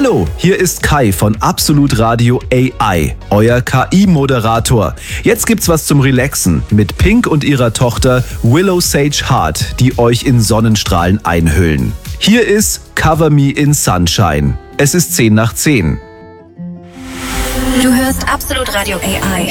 Hallo, hier ist Kai von Absolut Radio AI, euer KI-Moderator. Jetzt gibt's was zum Relaxen mit Pink und ihrer Tochter Willow Sage Hart, die euch in Sonnenstrahlen einhüllen. Hier ist Cover Me in Sunshine. Es ist 10 nach 10. Du hörst Absolut Radio AI.